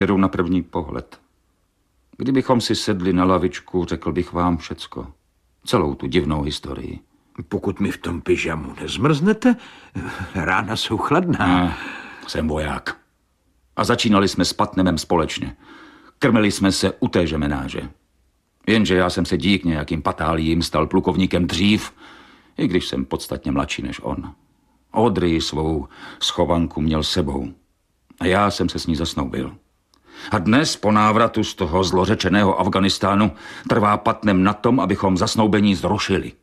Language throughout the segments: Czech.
Jedu na první pohled. Kdybychom si sedli na lavičku, řekl bych vám všecko. Celou tu divnou historii. Pokud mi v tom pyžamu nezmrznete, rána jsou chladná. Ne, jsem voják. A začínali jsme s Patnemem společně. Krmili jsme se u téže menáže. Jenže já jsem se dík nějakým patáliím stal plukovníkem dřív, i když jsem podstatně mladší než on. Audrey svou schovanku měl sebou. A já jsem se s ní zasnoubil. A dnes po návratu z toho zlořečeného Afganistánu trvá Patnem na tom, abychom zasnoubení zrušili.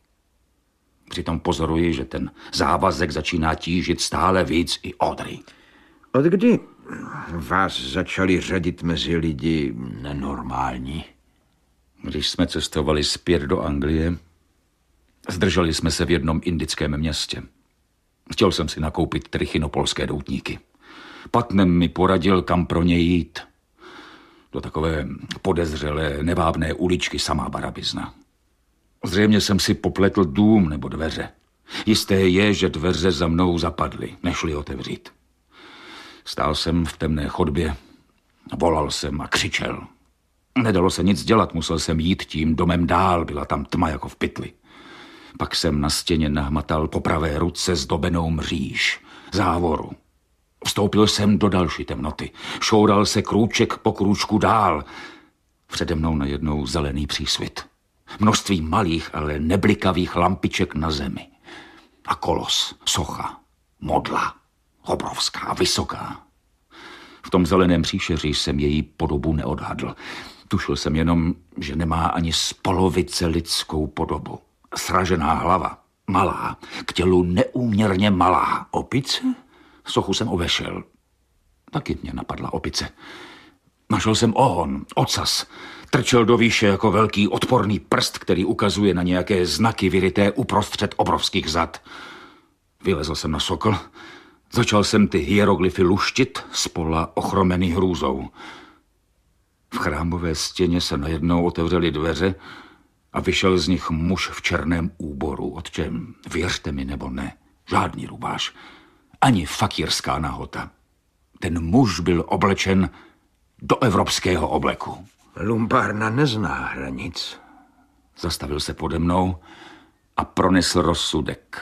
Přitom pozoruji, že ten závazek začíná tížit stále víc i Audrey. Od kdy vás začali řadit mezi lidi nenormální? Když jsme cestovali zpět do Anglie, zdrželi jsme se v jednom indickém městě. Chtěl jsem si nakoupit trichinopolské doutníky. Patnem mi poradil, kam pro ně jít. Do takové podezřelé, nevábné uličky samá barabizna. Zřejmě jsem si popletl dům nebo dveře. Jisté je, že dveře za mnou zapadly, nešli otevřít. Stál jsem v temné chodbě, volal jsem a křičel. Nedalo se nic dělat, musel jsem jít tím domem dál, byla tam tma jako v pytli. Pak jsem na stěně nahmatal po pravé ruce zdobenou mříž, závoru. Vstoupil jsem do další temnoty, šoural se krůček po krůčku dál. Přede mnou najednou zelený přísvit. Množství malých, ale neblikavých lampiček na zemi. A kolos, socha, modla, obrovská, vysoká. V tom zeleném příšeří jsem její podobu neodhadl. Tušil jsem jenom, že nemá ani z polovice lidskou podobu. Sražená hlava, malá, k tělu neúměrně malá. Opice? Sochu jsem obešel. Taky mě napadla opice. Našel jsem ohon, ocas. Trčel do výše jako velký odporný prst, který ukazuje na nějaké znaky vyryté uprostřed obrovských zad. Vylezl jsem na sokl. Začal jsem ty hieroglyfy luštit, spola ochromený hrůzou. V chrámové stěně se najednou otevřely dveře a vyšel z nich muž v černém úboru. Otčem, věřte mi nebo ne, žádný rubáš, ani fakírská nahota. Ten muž byl oblečen do evropského obleku. Lumpárna nezná hranic. Zastavil se pode mnou a pronesl rozsudek.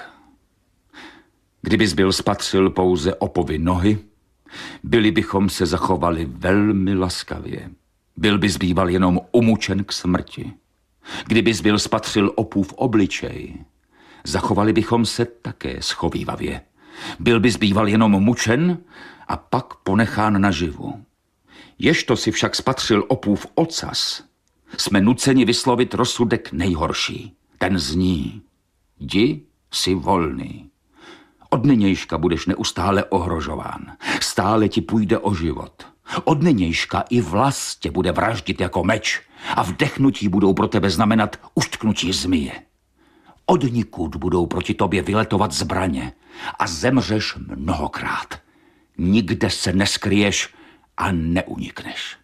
Kdybys byl spatřil pouze opovy nohy, byli bychom se zachovali velmi laskavě. Byl bys býval jenom umučen k smrti. Kdybys byl spatřil opův obličej, zachovali bychom se také schovívavě. Byl bys býval jenom mučen a pak ponechán naživu. Ježto si však spatřil opův ocas, jsme nuceni vyslovit rozsudek nejhorší. Ten zní: jdi si volný. Od nynějška budeš neustále ohrožován. Stále ti půjde o život. Od nynějška i vlas tě bude vraždit jako meč a vdechnutí budou pro tebe znamenat uštknutí zmije. Od nikud budou proti tobě vyletovat zbraně a zemřeš mnohokrát. Nikde se neskryješ a neunikneš.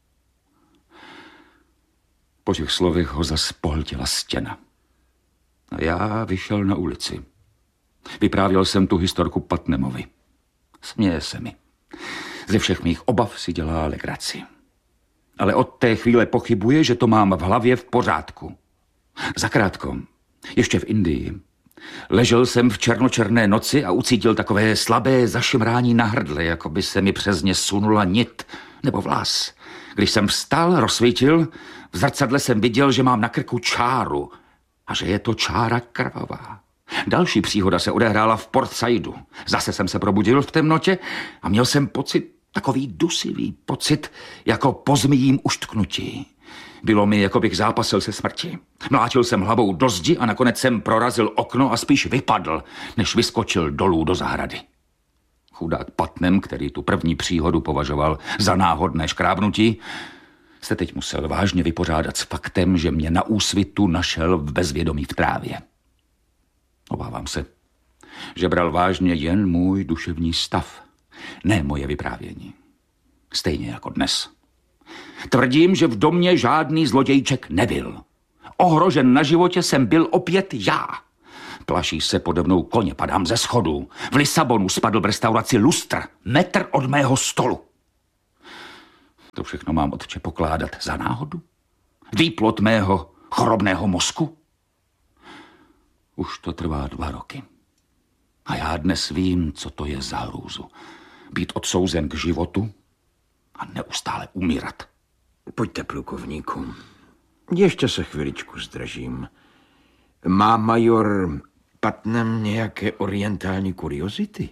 Po těch slovech ho zas pohltila stěna. A já vyšel na ulici. Vyprávěl jsem tu historku Patnemovi. Směje se mi. Ze všech mých obav si dělá legraci. Ale od té chvíle pochybuje, že to mám v hlavě v pořádku. Zakrátko, ještě v Indii, ležel jsem v černočerné noci a ucítil takové slabé zašimrání na hrdle, jako by se mi přes ně sunula nit nebo vlas. Když jsem vstal, rozsvítil, v zrcadle jsem viděl, že mám na krku čáru a že je to čára krvavá. Další příhoda se odehrála v Port Saidu. Zase jsem se probudil v temnotě a měl jsem pocit, takový dusivý pocit, jako po zmijím uštknutí. Bylo mi, jako bych zápasil se smrti. Mlátil jsem hlavou do zdi a nakonec jsem prorazil okno a spíš vypadl, než vyskočil dolů do zahrady. Chudák Patnem, který tu první příhodu považoval za náhodné škrábnutí, se teď musel vážně vypořádat s faktem, že mě na úsvitu našel v bezvědomí v trávě. Obávám se, že bral vážně jen můj duševní stav, ne moje vyprávění. Stejně jako dnes. Tvrdím, že v domě žádný zlodějček nebyl. Ohrožen na životě jsem byl opět já. Plaší se pode mnou koně, padám ze schodů. V Lisabonu spadl v restauraci lustr, metr od mého stolu. To všechno mám, otče, pokládat za náhodu? Výplod mého chorobného mozku? Už to trvá 2 roky. A já dnes vím, co to je za hrůzu. Být odsouzen k životu a neustále umírat. Pojďte, plukovníku. Ještě se chviličku zdržím. Má major Putnam nějaké orientální kuriozity?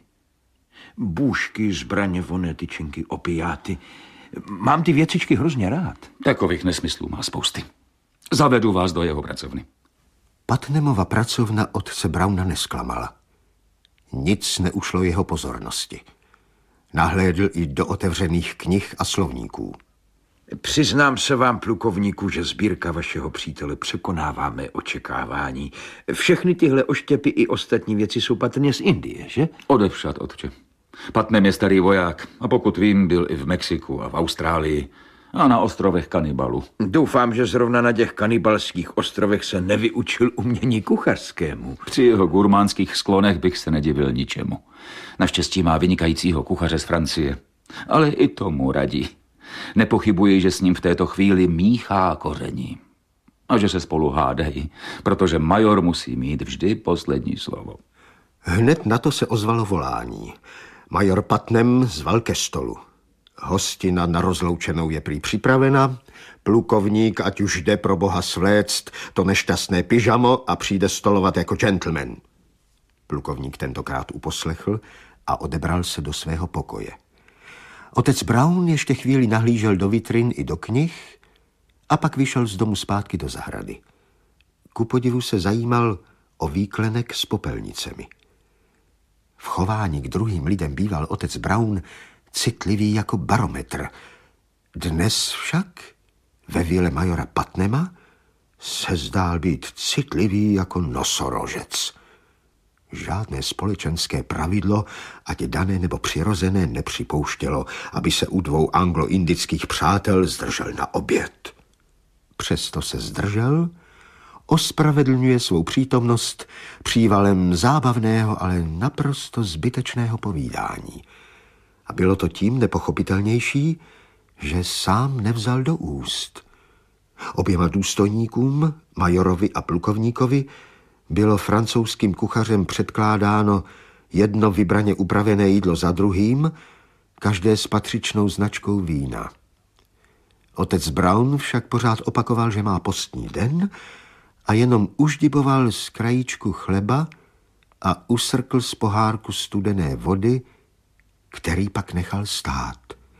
Bůžky, zbraně, vonné tyčinky, opiáty. Mám ty věcičky hrozně rád. Takových nesmyslů má spousty. Zavedu vás do jeho pracovny. Putnamova pracovna otce Browna nesklamala. Nic neušlo jeho pozornosti. Nahlédl i do otevřených knih a slovníků. Přiznám se vám, plukovníku, že sbírka vašeho přítele překonává mé očekávání. Všechny tyhle oštěpy i ostatní věci jsou patrně z Indie, že? Odevšad, otče. Putnam je starý voják a pokud vím, byl i v Mexiku a v Austrálii a na ostrovech Kanibalu. Doufám, že zrovna na těch kanibalských ostrovech se nevyučil umění kuchařskému. Při jeho gurmánských sklonech bych se nedivil ničemu. Naštěstí má vynikajícího kuchaře z Francie, ale i tomu radí. Nepochybuji, že s ním v této chvíli míchá koření. A že se spolu hádají, protože major musí mít vždy poslední slovo. Hned na to se ozvalo volání. Major Putnam zval ke stolu. Hostina na rozloučenou je prý připravena. Plukovník, ať už jde pro boha svléct to nešťastné pyžamo a přijde stolovat jako gentleman. Plukovník tentokrát uposlechl a odebral se do svého pokoje. Otec Brown ještě chvíli nahlížel do vitrin i do knih a pak vyšel z domu zpátky do zahrady. Ku podivu se zajímal o výklenek s popelnicemi. V chování k druhým lidem býval otec Brown citlivý jako barometr. Dnes však ve vile majora Putnama se zdál být citlivý jako nosorožec. Žádné společenské pravidlo, ať dané nebo přirozené, nepřipouštělo, aby se u 2 anglo-indických přátel zdržel na oběd. Přesto se zdržel, ospravedlňuje svou přítomnost přívalem zábavného, ale naprosto zbytečného povídání. A bylo to tím nepochopitelnější, že sám nevzal do úst. Oběma důstojníkům, majorovi a plukovníkovi, bylo francouzským kuchařem předkládáno jedno vybraně upravené jídlo za druhým, každé s patřičnou značkou vína. Otec Brown však pořád opakoval, že má postní den a jenom uždiboval z krajíčku chleba a usrkl z pohárku studené vody, který pak nechal stát.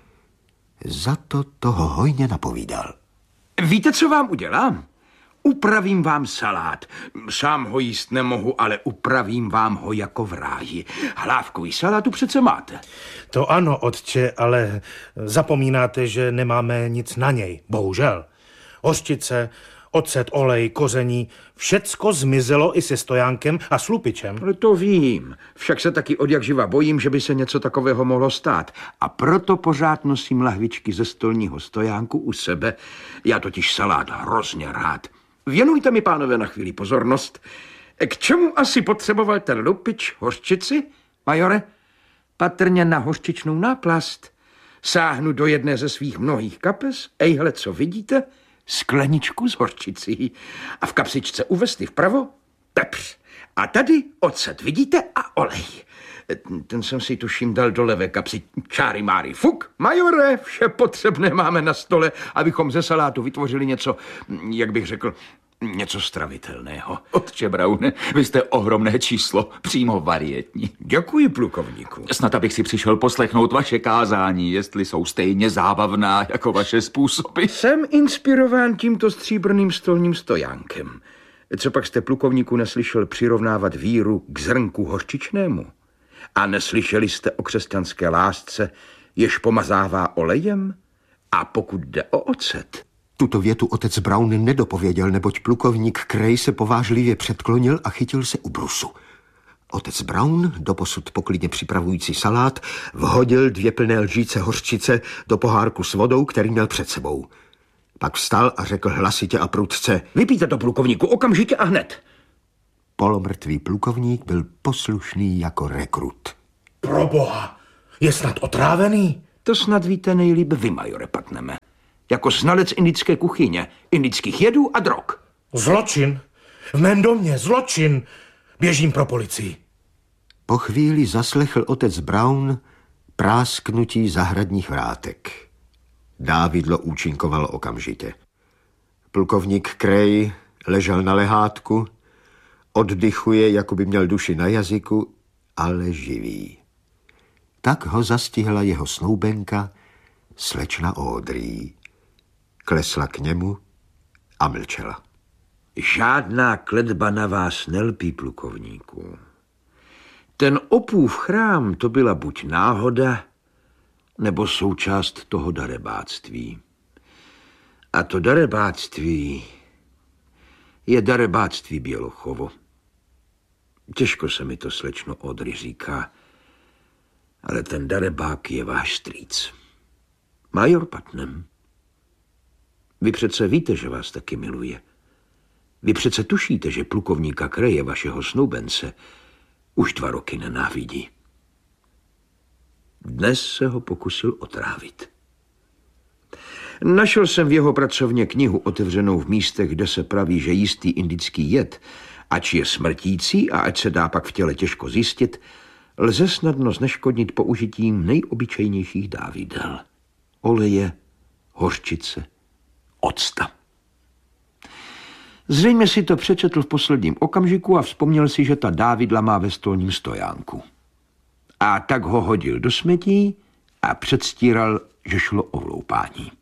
Za to toho hojně napovídal. Víte, co vám udělám? Upravím vám salát. Sám ho jíst nemohu, ale upravím vám ho jako v ráji. Hlávkový salátu přece máte. To ano, otče, ale zapomínáte, že nemáme nic na něj, bohužel. Hořčice, ocet, olej, koření, všecko zmizelo i se stojánkem a s lupičem. Ale to vím, však se taky odjakživa bojím, že by se něco takového mohlo stát. A proto pořád nosím lahvičky ze stolního stojánku u sebe. Já totiž salát hrozně rád. Věnujte mi, pánové, na chvíli pozornost. K čemu asi potřeboval ten lupič hořčici, majore? Patrně na hořčičnou náplast. Sáhnu do jedné ze svých mnohých kapes. Ejhle, co vidíte? Skleničku s hořčicí. A v kapsičce u vesty vpravo pepř. A tady ocet, vidíte? A olej. Ten jsem si tuším dal do levé kapsy. Čáry máry fuk. Majore, vše potřebné máme na stole, abychom ze salátu vytvořili něco, jak bych řekl, něco stravitelného. Otče Browne, vy jste ohromné číslo, přímo varietní. Děkuji, plukovníku. Snad abych si přišel poslechnout vaše kázání, jestli jsou stejně zábavná jako vaše způsoby. Jsem inspirován tímto stříbrným stolním stojánkem. Co pak jste, plukovníku, neslyšel přirovnávat víru k zrnku hořčičnému? A neslyšeli jste o křesťanské lásce, jež pomazává olejem? A pokud jde o ocet? Tuto větu otec Brown nedopověděl, neboť plukovník Cray se povážlivě předklonil a chytil se u brusu. Otec Brown, doposud poklidně připravující salát, vhodil 2 plné lžíce hořčice do pohárku s vodou, který měl před sebou. Pak vstal a řekl hlasitě a prudce: Vypijte to, plukovníku, okamžitě a hned. Polomrtvý plukovník byl poslušný jako rekrut. Proboha, je snad otrávený? To snad víte nejlíp vy, majore Putname. Jako znalec indické kuchyně, indických jedů a drog. Zločin. V mém domě zločin. Běžím pro policii. Po chvíli zaslechl otec Brown prásknutí zahradních vrátek. Dávidlo účinkovalo okamžitě. Plukovník Cray ležel na lehátku, oddychuje, jako by měl duši na jazyku, ale živý. Tak ho zastihla jeho snoubenka, slečna Audrey. Klesla k němu a mlčela. Žádná kletba na vás nelpí, plukovníku. Ten Opův chrám to byla buď náhoda, nebo součást toho darebáctví. A to darebáctví je darebáctví Bělochovo. Těžko se mi to, slečno Audrey, říká, ale ten darebák je váš strýc. Major Putnam. Vy přece víte, že vás taky miluje. Vy přece tušíte, že plukovníka Craye, vašeho snoubence, už 2 roky nenávidí. Dnes se ho pokusil otrávit. Našel jsem v jeho pracovně knihu otevřenou v místech, kde se praví, že jistý indický jed, ač je smrtící a ač se dá pak v těle těžko zjistit, lze snadno zneškodnit použitím nejobyčejnějších dávidel. Oleje, hořčice, octa. Zřejmě si to přečetl v posledním okamžiku a vzpomněl si, že ta dávidla má ve stolním stojánku. A tak ho hodil do smetí a předstíral, že šlo o vloupání.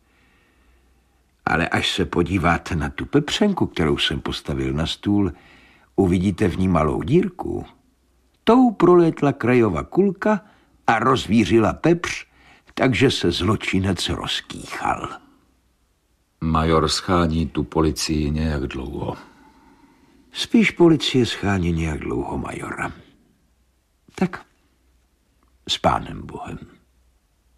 Ale až se podíváte na tu pepřenku, kterou jsem postavil na stůl, uvidíte v ní malou dírku. Tou prolétla Crayova kulka a rozvířila pepř, takže se zločinec rozkýchal. Major schání tu policii nějak dlouho. Spíš policie schání nějak dlouho majora. Tak, s Pánem Bohem.